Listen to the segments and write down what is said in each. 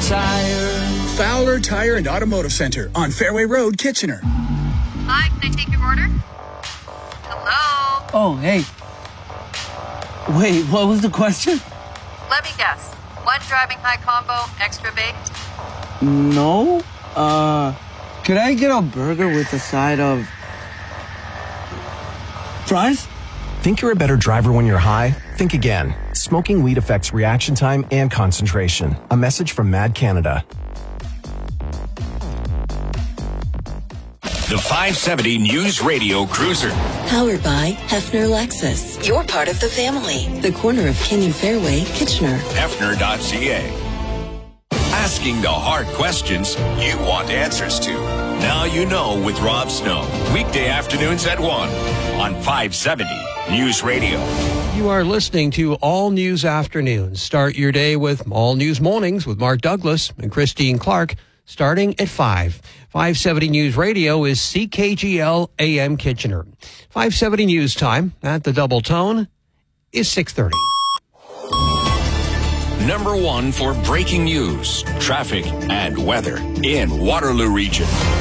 Tire. Fowler Tire and Automotive Center on Fairway Road, Kitchener. Hi, can I take your order? Hello? Oh, hey. Wait, what was the question? Let me guess. One driving high combo, extra baked? No. Could I get a burger with a side of fries? Think you're a better driver when you're high? Think again. Smoking weed affects reaction time and concentration. A message from Mad Canada. The 570 News Radio Cruiser. Powered by Hefner Lexus. You're part of the family. The corner of King and Fairway, Kitchener. Hefner.ca. Asking the hard questions you want answers to. Now you know with Rob Snow. Weekday afternoons at 1 on 570 News Radio. You are listening to All News Afternoons. Start your day with All News Mornings with Mark Douglas and Christine Clark, starting at 5. 570 News Radio is CKGL AM Kitchener. 570 News Time at the double tone is 6:30. Number 1 for breaking news, traffic, and weather in Waterloo Region.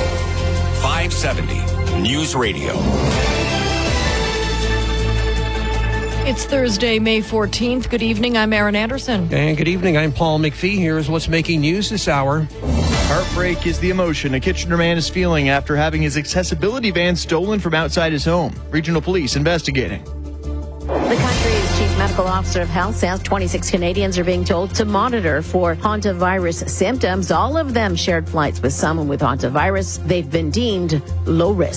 570 News Radio. It's Thursday, May 14th. Good evening. I'm Erin Anderson. And good evening. I'm Paul McPhee. Here's what's making news this hour. Heartbreak is the emotion a Kitchener man is feeling after having his accessibility van stolen from outside his home. Regional police investigating. The country's chief medical officer of health says 26 Canadians are being told to monitor for hantavirus symptoms. All of them shared flights with someone with hantavirus. They've been deemed low risk.